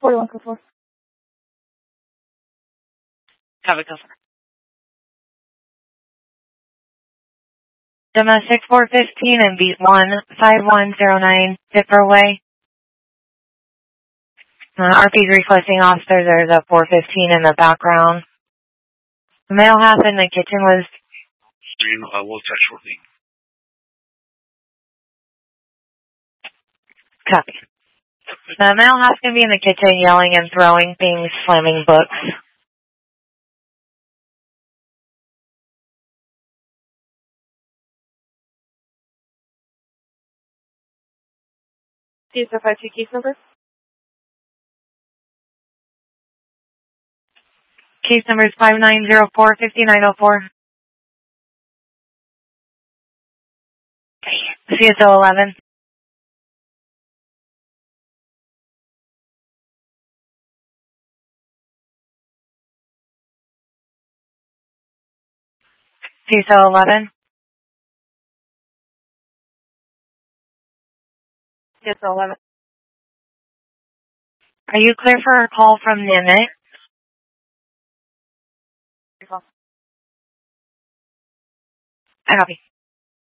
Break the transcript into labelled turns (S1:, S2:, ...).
S1: 41 code 4.
S2: Copy, go for it. Domestic 415 and beat 15109 Dipper Way. RP's requesting officers. There's a 415 in the background. The male half in the kitchen was...
S3: We'll check shortly.
S2: Copy. The male half's going to be in the kitchen yelling and throwing things, slamming books.
S1: Case 52 case number?
S2: Case number is 5904-5904. CSO 11. CSO 11.
S1: CSO 11.
S2: Are you clear for a call from Nimit? I copy.